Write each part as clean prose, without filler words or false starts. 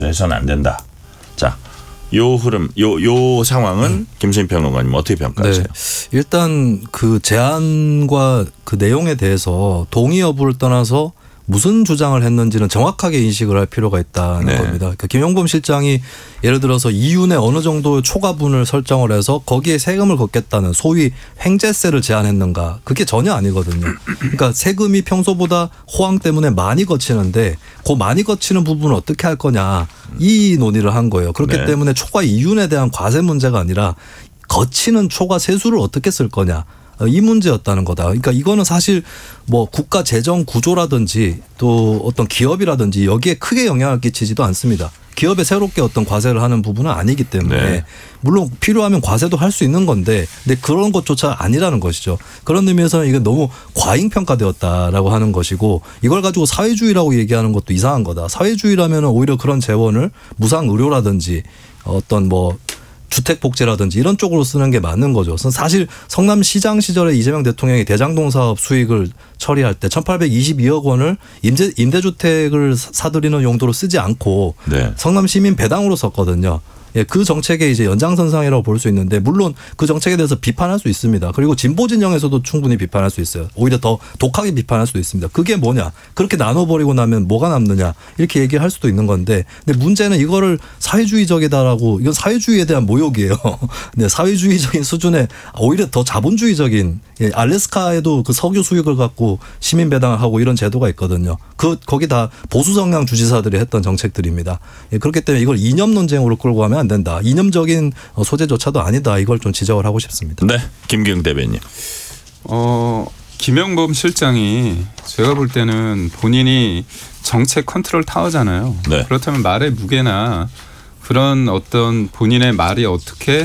해서는 안 된다. 자, 요 흐름, 요 상황은 김수민 평론가님 어떻게 평가하세요? 네. 일단 그 제안과 그 내용에 대해서 동의 여부를 떠나서 무슨 주장을 했는지는 정확하게 인식을 할 필요가 있다는 네. 겁니다. 그러니까 김용범 실장이 예를 들어서 이윤에 어느 정도 초과분을 설정을 해서 거기에 세금을 걷겠다는 소위 횡재세를 제안했는가? 그게 전혀 아니거든요. 그러니까 세금이 평소보다 호황 때문에 많이 거치는데 그 많이 거치는 부분을 어떻게 할 거냐 이 논의를 한 거예요. 그렇기 네. 때문에 초과 이윤에 대한 과세 문제가 아니라 거치는 초과 세수를 어떻게 쓸 거냐. 이 문제였다는 거다. 그러니까 이거는 사실 뭐 국가 재정 구조라든지 또 어떤 기업이라든지 여기에 크게 영향을 끼치지도 않습니다. 기업에 새롭게 어떤 과세를 하는 부분은 아니기 때문에 네. 물론 필요하면 과세도 할 수 있는 건데 근데 그런 것조차 아니라는 것이죠. 그런 의미에서는 이게 너무 과잉평가되었다라고 하는 것이고 이걸 가지고 사회주의라고 얘기하는 것도 이상한 거다. 사회주의라면 오히려 그런 재원을 무상의료라든지 어떤 뭐 주택복지라든지 이런 쪽으로 쓰는 게 맞는 거죠. 사실 성남시장 시절에 이재명 대통령이 대장동 사업 수익을 처리할 때 1,822억 원을 임대주택을 사들이는 용도로 쓰지 않고 네. 성남시민 배당으로 썼거든요. 예, 그 정책의 이제 연장선상이라고 볼 수 있는데 물론 그 정책에 대해서 비판할 수 있습니다. 그리고 진보 진영에서도 충분히 비판할 수 있어요. 오히려 더 독하게 비판할 수도 있습니다. 그게 뭐냐? 그렇게 나눠버리고 나면 뭐가 남느냐? 이렇게 얘기할 수도 있는 건데 근데 문제는 이거를 사회주의적이다라고 이건 사회주의에 대한 모욕이에요. 네, 사회주의적인 수준의 오히려 더 자본주의적인 예, 알래스카에도 그 석유 수익을 갖고 시민 배당을 하고 이런 제도가 있거든요. 거기 다 보수 성향 주지사들이 했던 정책들입니다. 예, 그렇기 때문에 이걸 이념 논쟁으로 끌고 가면 안 된다. 이념적인 소재조차도 아니다. 이걸 좀 지적을 하고 싶습니다. 네, 김기영 대변인. 김용범 실장이 제가 볼 때는 본인이 정책 컨트롤 타워잖아요. 네. 그렇다면 말의 무게나 그런 어떤 본인의 말이 어떻게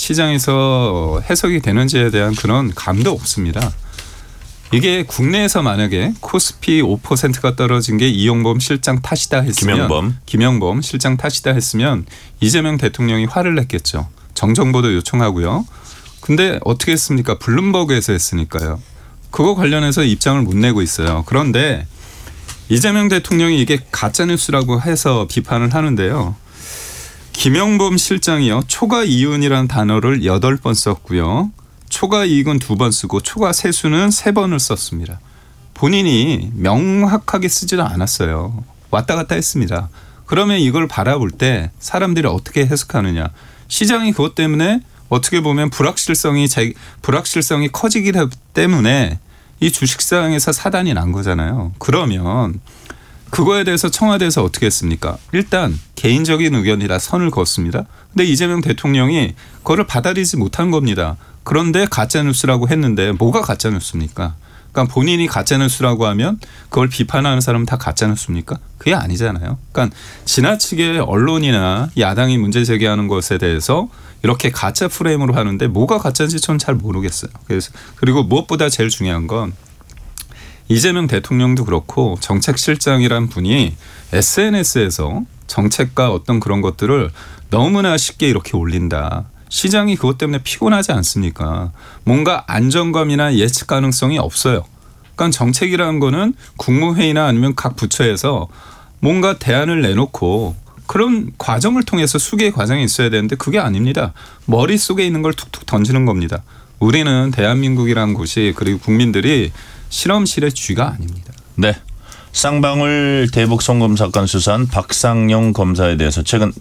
시장에서 해석이 되는지에 대한 그런 감도 없습니다. 이게 국내에서 만약에 코스피 5%가 떨어진 게 이용범 실장 탓이다 했으면 김용범 실장 탓이다 했으면 이재명 대통령이 화를 냈겠죠. 정정보도 요청하고요. 근데 어떻게 했습니까? 블룸버그에서 했으니까요. 그거 관련해서 입장을 못 내고 있어요. 그런데 이재명 대통령이 이게 가짜뉴스라고 해서 비판을 하는데요. 김용범 실장이요. 초과 이윤이라는 단어를 8번 썼고요. 초과 이익은 2번 쓰고 초과 세수는 3번을 썼습니다. 본인이 명확하게 쓰지도 않았어요. 왔다 갔다 했습니다. 그러면 이걸 바라볼 때 사람들이 어떻게 해석하느냐. 시장이 그것 때문에 어떻게 보면 불확실성이 커지기 때문에 이 주식시장에서 사단이 난 거잖아요. 그러면 그거에 대해서 청와대에서 어떻게 했습니까? 일단 개인적인 의견이라 선을 그었습니다. 근데 이재명 대통령이 그거를 받아들이지 못한 겁니다. 그런데 가짜뉴스라고 했는데 뭐가 가짜뉴스입니까? 그러니까 본인이 가짜뉴스라고 하면 그걸 비판하는 사람은 다 가짜뉴스입니까? 그게 아니잖아요. 그러니까 지나치게 언론이나 야당이 문제 제기하는 것에 대해서 이렇게 가짜 프레임으로 하는데 뭐가 가짜인지 저는 잘 모르겠어요. 그리고 무엇보다 제일 중요한 건 이재명 대통령도 그렇고 정책실장이란 분이 SNS에서 정책과 어떤 그런 것들을 너무나 쉽게 이렇게 올린다. 시장이 그것 때문에 피곤하지 않습니까? 뭔가 안정감이나 예측 가능성이 없어요. 그러니까 정책이라는 거는 국무회의나 아니면 각 부처에서 뭔가 대안을 내놓고 그런 과정을 통해서 수기의 과정이 있어야 되는데 그게 아닙니다. 머릿속에 있는 걸 툭툭 던지는 겁니다. 우리는 대한민국이라는 곳이 그리고 국민들이 실험실의 쥐가 아닙니다. 네. 쌍방울 대북 송금 사건 수사한 박상용 검사에 대해서 최근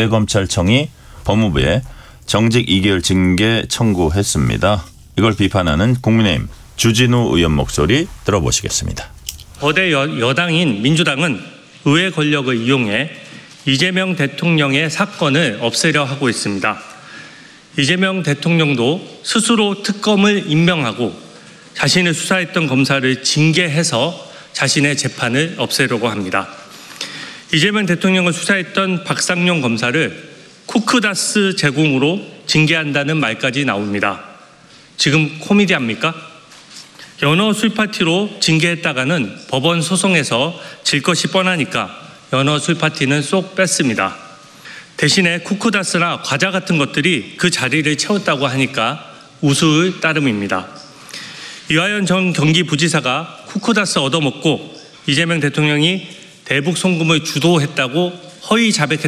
대검찰청이 법무부에 정직 2개월 징계 청구했습니다. 이걸 비판하는 국민의힘 주진우 의원 목소리 들어보시겠습니다. 거대 여당인 민주당은 의회 권력을 이용해 이재명 대통령의 사건을 없애려 하고 있습니다. 이재명 대통령도 스스로 특검을 임명하고 자신을 수사했던 검사를 징계해서 자신의 재판을 없애려고 합니다. 이재명 대통령을 수사했던 박상용 검사를 쿠크다스 제공으로 징계한다는 말까지 나옵니다. 지금 코미디합니까? 연어 술파티로 징계했다가는 법원 소송에서 질 것이 뻔하니까 연어 술파티는 쏙 뺐습니다. 대신에 쿠크다스나 과자 같은 것들이 그 자리를 채웠다고 하니까 우스울 따름입니다. 이화연 전 경기부지사가 쿠크다스 얻어먹고 이재명 대통령이 대북 송금을 주도했다고 허위 자백했다.